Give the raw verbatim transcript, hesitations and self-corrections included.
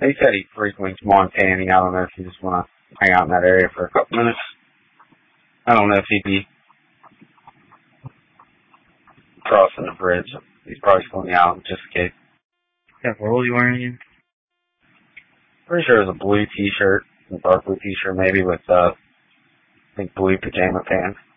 He said he frequents Montana. I don't know if you just want to hang out in that area for a couple minutes. I don't know if he'd be crossing the bridge. He's probably going out just in case. Yeah, what was he wearing again? Pretty sure it was a blue t-shirt, a dark blue t-shirt maybe with, uh, I think blue pajama pants.